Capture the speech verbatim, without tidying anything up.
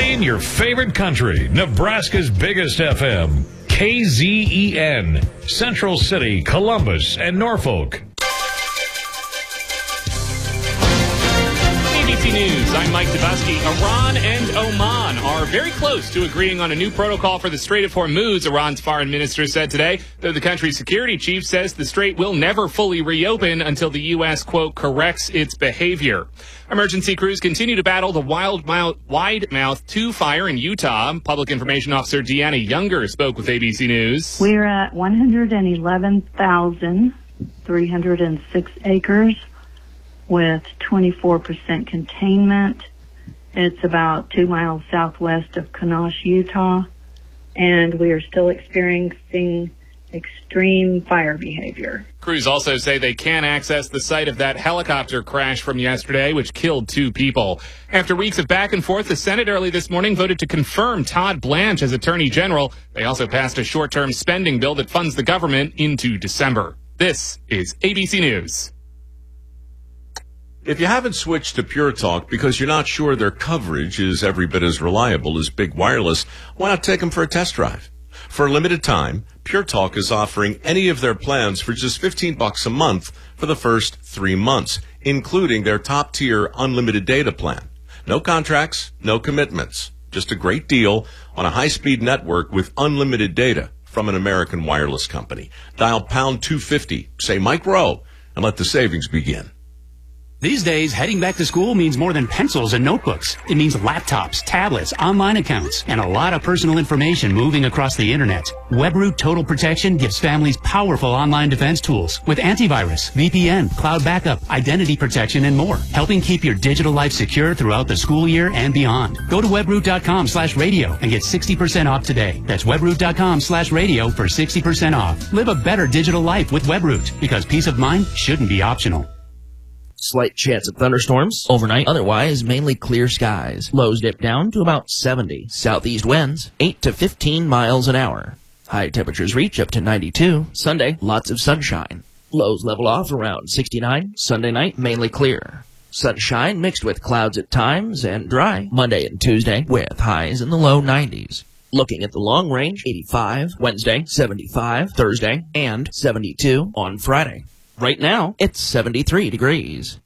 Playing your favorite country, Nebraska's biggest F M, K Z E N, Central City, Columbus, and Norfolk. A B C News, I'm Mike Dubusky. Iran and Oman are very close to agreeing on a new protocol for the Strait of Hormuz, Iran's foreign minister said today, though the country's security chief says the strait will never fully reopen until the U S, quote, corrects its behavior. Emergency crews continue to battle the wild mouth, wide mouth two fire in Utah. Public Information Officer Deanna Younger spoke with A B C News. We're at one hundred eleven thousand three hundred six acres with twenty-four percent containment. It's about two miles southwest of Kanosh, Utah, and we are still experiencing extreme fire behavior. Crews also say they can't access the site of that helicopter crash from yesterday, which killed two people. After weeks of back and forth, the Senate early this morning voted to confirm Todd Blanche as Attorney General. They also passed a short-term spending bill that funds the government into December. This is A B C News. If you haven't switched to Pure Talk because you're not sure their coverage is every bit as reliable as Big Wireless, why not take them for a test drive? For a limited time, Pure Talk is offering any of their plans for just fifteen bucks a month for the first three months, including their top-tier unlimited data plan. No contracts, no commitments. Just a great deal on a high-speed network with unlimited data from an American wireless company. Dial pound two fifty, say Mike Rowe, and let the savings begin. These days, heading back to school means more than pencils and notebooks. It means laptops, tablets, online accounts, and a lot of personal information moving across the internet. WebRoot Total Protection gives families powerful online defense tools with antivirus, V P N, cloud backup, identity protection, and more, helping keep your digital life secure throughout the school year and beyond. Go to webroot.com slash radio and get sixty percent off today. That's webroot.com slash radio for sixty percent off. Live a better digital life with WebRoot, because peace of mind shouldn't be optional. Slight chance of thunderstorms overnight. Otherwise, mainly clear skies. Lows dip down to about seventy. Southeast winds, eight to fifteen miles an hour. High temperatures reach up to ninety-two. Sunday, lots of sunshine. Lows level off around sixty-nine. Sunday night, mainly clear. Sunshine mixed with clouds at times and dry. Monday and Tuesday with highs in the low nineties. Looking at the long range, eighty-five. Wednesday, seventy-five. Thursday, and seventy-two on Friday. Right now, it's seventy-three degrees.